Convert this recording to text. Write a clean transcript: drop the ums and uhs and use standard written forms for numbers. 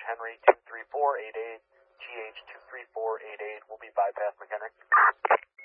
Henry 23488, GH 23488 will be bypass McHenry.